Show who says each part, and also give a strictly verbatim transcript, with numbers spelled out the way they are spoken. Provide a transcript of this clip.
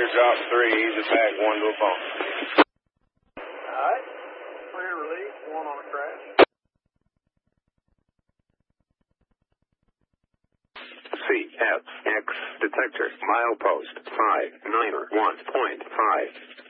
Speaker 1: drop three, easy back, one to a bump.
Speaker 2: Alright, clear release, one on a crash.
Speaker 3: C F X detector, milepost five niner one point five.